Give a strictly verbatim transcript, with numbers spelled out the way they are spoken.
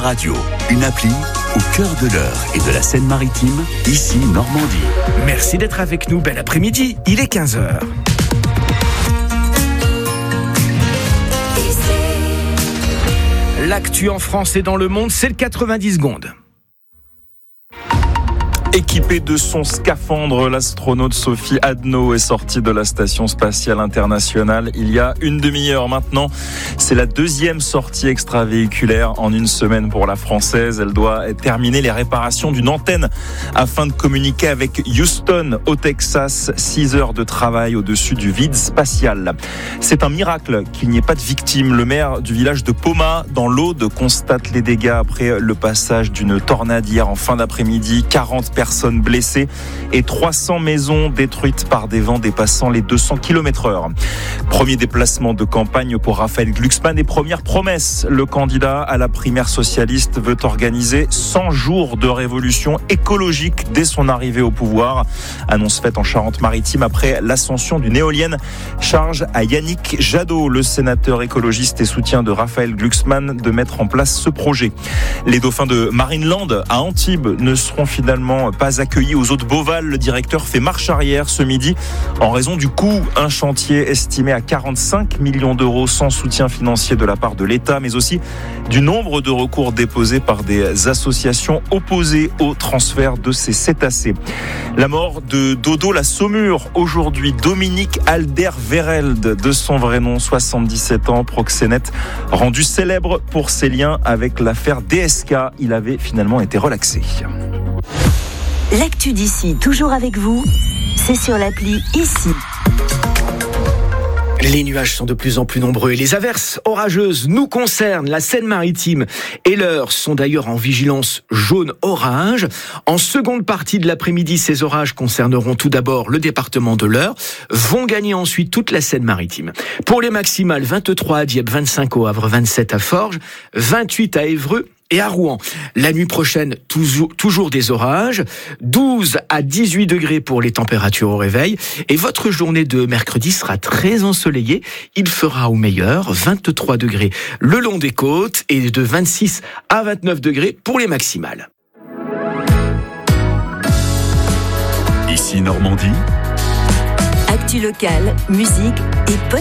Radio, une appli au cœur de l'Eure et de la Seine-Maritime, ici Normandie. Merci d'être avec nous, bel après-midi, il est quinze heures. L'actu en France et dans le monde, c'est le quatre-vingt-dix secondes. Équipée de son scaphandre, l'astronaute Sophie Adno est sortie de la Station Spatiale Internationale il y a une demi-heure maintenant. C'est la deuxième sortie extravéhiculaire en une semaine pour la Française. Elle doit terminer les réparations d'une antenne afin de communiquer avec Houston au Texas. Six heures de travail au-dessus du vide spatial. C'est un miracle qu'il n'y ait pas de victimes. Le maire du village de Poma, dans l'Aude, constate les dégâts après le passage d'une tornade hier en fin d'après-midi. quarante personnes blessées et trois cents maisons détruites par des vents dépassant les deux cents kilomètres heure. Premier déplacement de campagne pour Raphaël Glucksmann et première promesse. Le candidat à la primaire socialiste veut organiser cent jours de révolution écologique dès son arrivée au pouvoir. Annonce faite en Charente-Maritime après l'ascension d'une éolienne. Charge à Yannick Jadot, le sénateur écologiste et soutien de Raphaël Glucksmann, de mettre en place ce projet. Les dauphins de Marineland à Antibes ne seront finalement pas accueillis aux eaux de Beauval. Le directeur fait marche arrière ce midi en raison du coût. Un chantier estimé à quarante-cinq millions d'euros sans soutien financier de la part de l'État, mais aussi du nombre de recours déposés par des associations opposées au transfert de ces cétacés. La mort de Dodo la Saumure aujourd'hui. Dominique Alderweireld, de son vrai nom, soixante-dix-sept ans, proxénète, rendu célèbre pour ses liens avec l'affaire D S K. Il avait finalement été relaxé. L'actu d'ici, toujours avec vous, c'est sur l'appli Ici. Les nuages sont de plus en plus nombreux et les averses orageuses nous concernent. La Seine-Maritime et l'Eure sont d'ailleurs en vigilance jaune-orange. En seconde partie de l'après-midi, ces orages concerneront tout d'abord le département de l'Eure, vont gagner ensuite toute la Seine-Maritime. Pour les maximales, vingt-trois à Dieppe, vingt-cinq au Havre, vingt-sept à Forges, vingt-huit à Évreux et à Rouen. La nuit prochaine, toujours, toujours des orages, douze à dix-huit degrés pour les températures au réveil. Et votre journée de mercredi sera très ensoleillée. Il fera au meilleur vingt-trois degrés le long des côtes et de vingt-six à vingt-neuf degrés pour les maximales. Ici Normandie. Actu locale, musique et